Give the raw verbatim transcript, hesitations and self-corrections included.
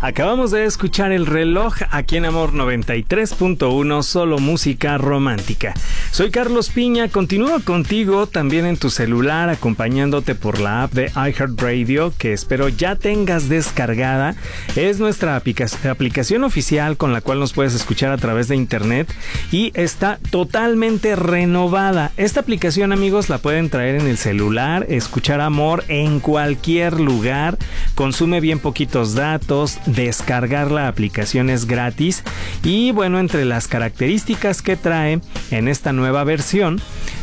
Acabamos de escuchar El Reloj aquí en Amor noventa y tres punto uno, solo música romántica. Soy Carlos Piña, continúo contigo también en tu celular, acompañándote por la app de iHeartRadio, que espero ya tengas descargada. Es nuestra aplica- aplicación oficial con la cual nos puedes escuchar a través de internet y está totalmente renovada. Esta aplicación, amigos, la pueden traer en el celular, escuchar Amor en cualquier lugar, consume bien poquitos datos, descargar la aplicación es gratis y bueno, entre las características que trae en esta nueva versión